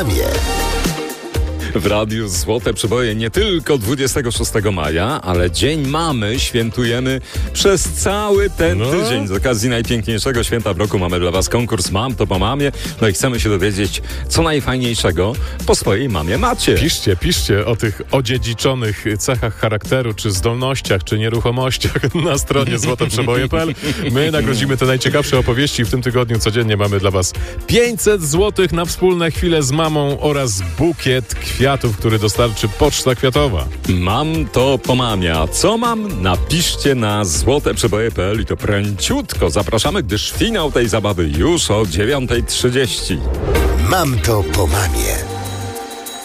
W Radiu Złote Przeboje nie tylko 26 maja, ale Dzień Mamy świętujemy przez cały ten tydzień. Z okazji najpiękniejszego święta w roku mamy dla Was konkurs Mam to po mamie. No i chcemy się dowiedzieć, co najfajniejszego po swojej mamie macie. Piszcie o tych odziedziczonych cechach charakteru, czy zdolnościach, czy nieruchomościach na stronie złoteprzeboje.pl. My nagrodzimy te najciekawsze opowieści. W tym tygodniu codziennie mamy dla Was 500 zł na wspólne chwile z mamą oraz bukiet kwiatów, który dostarczy Poczta Kwiatowa. Mam to po mamie. A co mam? Napiszcie na złoteprzeboje.pl i to pręciutko. Zapraszamy, gdyż finał tej zabawy już o 9:30. Mam to po mamie.